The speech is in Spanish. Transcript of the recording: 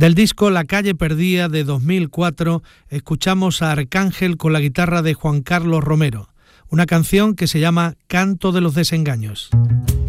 Del disco La calle perdida de 2004 escuchamos a Arcángel con la guitarra de Juan Carlos Romero, una canción que se llama Canto de los desengaños.